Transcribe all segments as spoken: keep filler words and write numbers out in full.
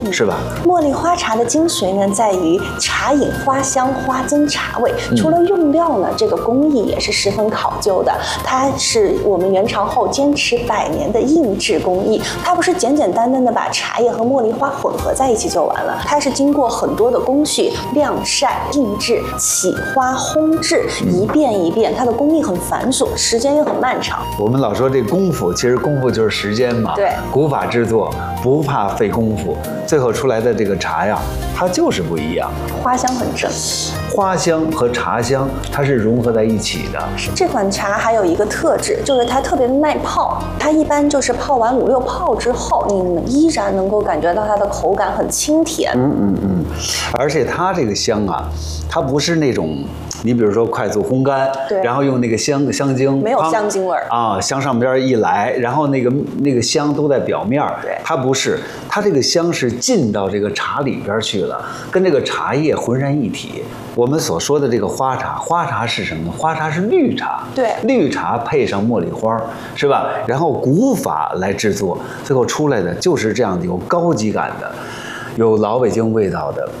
是吧？ 茉莉花茶的精髓呢，在于茶饮花香，花增茶味。除了用料呢，这个工艺也是十分考究的。它是我们元朝后坚持百年的印制工艺，它不是简简单单的把茶叶和茉莉花混合在一起就完了，它是经过很多的工序，晾晒、印制、起花、烘制，一遍一遍，它的工艺很繁琐，时间也很漫长。 我们老说这功夫，其实功夫就是时间嘛。 对， 古法制作不怕费功夫。最后出来的这个茶呀，它就是不一样， 花香很正， 花香和茶香它是融合在一起的。 这款茶还有一个特质，就是它特别耐泡，它一般就是泡完五六泡之后，你依然能够感觉到它的口感很清甜。 嗯嗯嗯，而且它这个香啊，它不是那种。你比如说快速烘干， 对， 然后用那个香香精， 没有香精味儿啊，向上边一来，然后那个那个香都在表面， 对， 它不是，它这个香是进到这个茶里边去了，跟这个茶叶浑然一体。我们所说的这个花茶，花茶是什么呢？花茶是绿茶， 对， 绿茶配上茉莉花，是吧？然后古法来制作，最后出来的就是这样的有高级感的，有老北京味道的。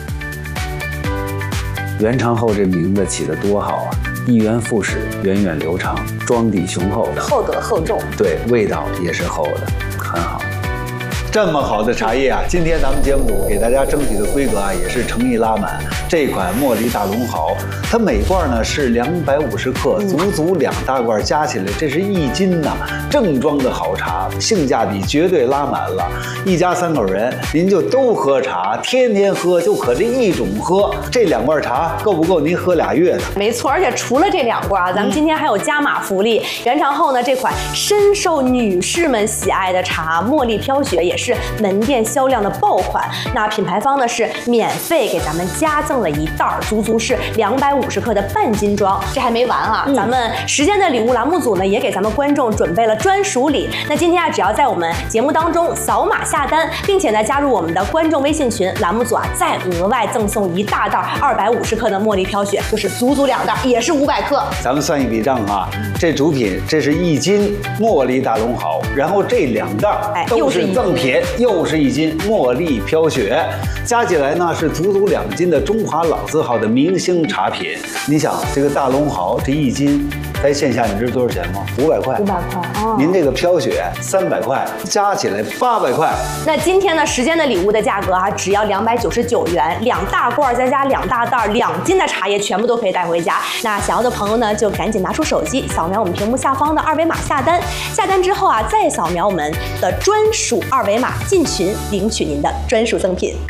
元长后这名字起得多好啊！一元复始，源远流长，庄底雄厚， 厚德厚重。 对，味道也是厚的，很好。这么好的茶叶啊，今天咱们节目组给大家争取的规格啊，也是诚意拉满。这款茉莉大龙毫，它每罐呢是两百五十克，足足两大罐加起来，这是一斤呐、啊！正装的好茶，性价比绝对拉满了。一家三口人，您就都喝茶，天天喝，就可这一种喝。这两罐茶够不够您喝俩月呢？ 没错，而且除了这两罐啊，咱们今天还有加码福利。元长后呢，这款深受女士们喜爱的茶茉莉飘雪也是门店销量的爆款。那品牌方呢是免费给咱们加赠了一袋儿，足足是两百五十克的半斤装。这还没完啊，嗯、咱们时间的礼物栏目组呢也给咱们观众准备了专属礼。那今天啊，只要在我们节目当中扫码下单，并且呢加入我们的观众微信群，栏目组啊再额外赠送一大袋二百五十克的茉莉飘雪，就是足足两袋，也是五百克。 咱们算一笔账啊，这主品这是一斤茉莉大龙毫，然后这两袋哎都是赠品，又是一斤茉莉飘雪，加起来呢是足足两斤的中华老字号的明星茶品。你想这个大龙毫这一斤，在线下你知道多少钱吗？五百块。 五百块哦。 您这个飘雪三百块，加起来八百块。 那今天呢，时间的礼物的价格啊，只要两百九十九元，两大罐再加两大袋，两斤的茶叶全部都可以带回家。那想要的朋友呢，就赶紧拿出手机，扫描我们屏幕下方的二维码下单。下单之后啊，再扫描我们的专属二维码进群领取您的专属赠品。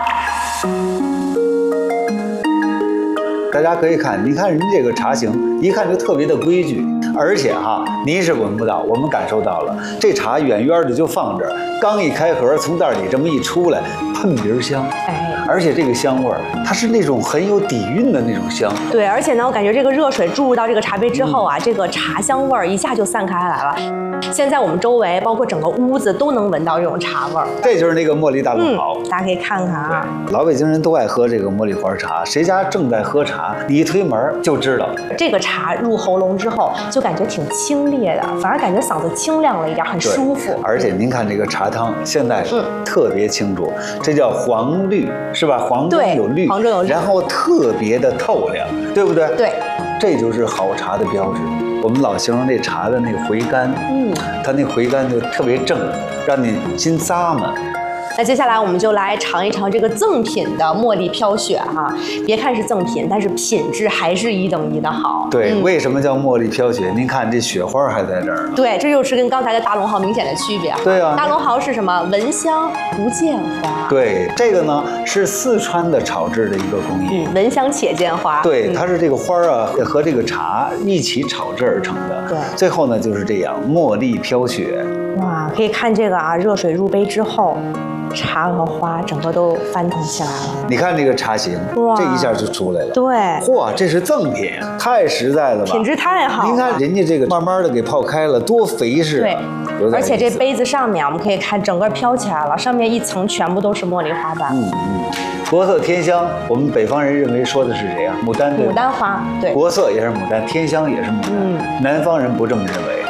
大家可以看，你看人这个茶型，一看就特别的规矩，而且哈，您是闻不到，我们感受到了，这茶远远的就放这儿，刚一开盒，从袋里这么一出来，喷鼻香， 哎， 而且这个香味儿，它是那种很有底蕴的那种香。 对，而且呢，我感觉这个热水注入到这个茶杯之后啊，嗯、这个茶香味儿一下就散开来了。现在我们周围，包括整个屋子都能闻到这种茶味儿。 这就是那个茉莉大龙毫、 嗯，大家可以看看啊。 老北京人都爱喝这个茉莉花茶，谁家正在喝茶，你一推门就知道。 这个茶入喉咙之后，就感觉挺清冽的，反而感觉嗓子清亮了一点，很舒服。 而且您看这个茶汤，现在特别清楚，嗯、这叫黄绿，是吧？黄中有绿， 黄中有绿， 然后特别的透亮，对不对？ 对， 这就是好茶的标志。我们老形容这茶的那个回甘，嗯，它那回甘就特别正，让你心咂嘛。 那接下来我们就来尝一尝这个赠品的茉莉飘雪哈、啊。别看是赠品，但是品质还是一等一的好。 对，嗯、为什么叫茉莉飘雪？您看这雪花还在这儿。 对，这就是跟刚才的大龙毫明显的区别。 对啊， 大龙毫是什么？闻香不见花。 对，这个呢是四川的炒制的一个工艺。 嗯，闻香且见花。 对， 嗯、 它是这个花啊和这个茶一起炒制而成的。 对， 最后呢就是这样，茉莉飘雪。 哇，可以看这个啊，热水入杯之后。茶和花整个都翻腾起来了， 你看这个茶型，这一下就出来了。 对， 嚯，这是赠品，太实在了吧？ 品质太好了。 您看人家这个慢慢的给泡开了，多肥实。 对，而且这杯子上面我们可以看整个飘起来了，上面一层全部都是茉莉花瓣。 嗯嗯，国色天香，我们北方人认为说的是谁啊？牡丹对吧？ 牡丹花，对。 国色也是牡丹，天香也是牡丹。嗯，南方人不这么认为。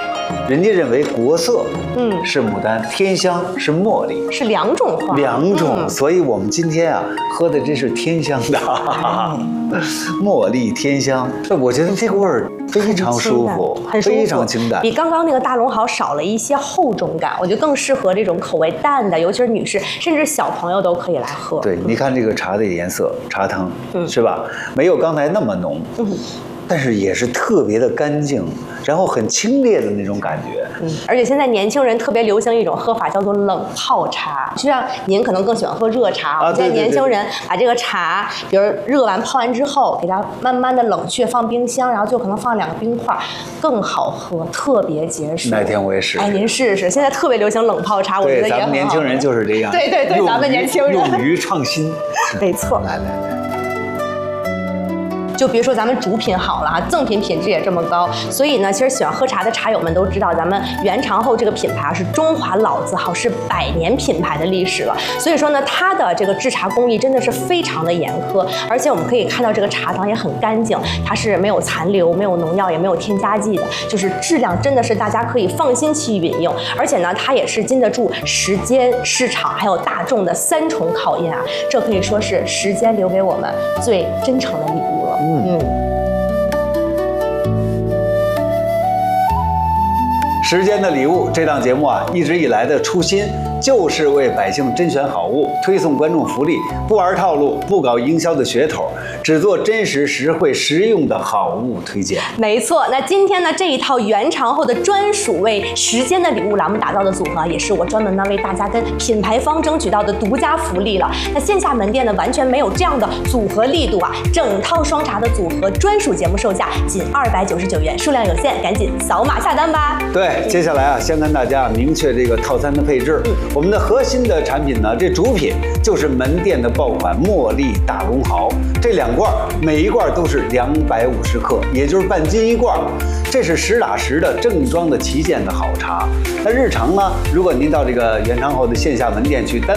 人家认为国色嗯是牡丹，天香是茉莉， 是两种花， 两种。嗯、所以我们今天啊喝的这是天香的，嗯、茉莉天香，我觉得这个味儿非常舒服， 很舒服， 非常清淡， 比刚刚那个大龙好少了一些厚重感，我觉得更适合这种口味淡的，尤其是女士甚至小朋友都可以来喝。 对，你看这个茶的颜色，茶汤，嗯、是吧？没有刚才那么浓。嗯，但是也是特别的干净，然后很清冽的那种感觉。 嗯，而且现在年轻人特别流行一种喝法，叫做冷泡茶。就像您可能更喜欢喝热茶，啊、现在年轻人把这个茶，比如热完泡完之后，给它慢慢的冷却，放冰箱，然后就可能放两个冰块，更好喝，特别解暑。 哪天我也试试。 哎，您试试。现在特别流行冷泡茶，我觉得也很好。 咱们年轻人就是这样。 对对对，咱们年轻人勇于创新。 没错。 来来来。 就比如说咱们主品好了哈，赠品品质也这么高，所以呢，其实喜欢喝茶的茶友们都知道，咱们元长后这个品牌是中华老字号，是百年品牌的历史了。所以说呢，它的这个制茶工艺真的是非常的严苛，而且我们可以看到这个茶汤也很干净，它是没有残留、没有农药、也没有添加剂的，就是质量真的是大家可以放心去饮用。而且呢，它也是经得住时间、市场还有大众的三重考验啊，这可以说是时间留给我们最真诚的礼物了。嗯， 时间的礼物这档节目啊，一直以来的初心就是为百姓甄选好物，推送观众福利，不玩套路，不搞营销的噱头，只做真实、实惠、实用的好物推荐。 没错，那今天呢这一套元长后的专属为时间的礼物栏目打造的组合，也是我专门呢为大家跟品牌方争取到的独家福利了。那线下门店呢完全没有这样的组合力度啊，整套双茶的组合专属节目售价仅二百九十九元，数量有限，赶紧扫码下单吧。 对，接下来啊，先跟大家明确这个套餐的配置。嗯、我们的核心的产品呢，这主品就是门店的爆款茉莉大龙毫，这两罐每一罐都是两百五十克，也就是半斤一罐。这是实打实的正装的旗舰的好茶。那日常呢，如果您到这个元长后的线下门店去单